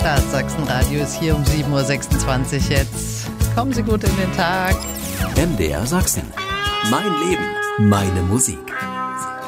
Das Sachsenradio ist hier um 7.26 Uhr jetzt. Kommen Sie gut in den Tag. MDR Sachsen. Mein Leben, meine Musik.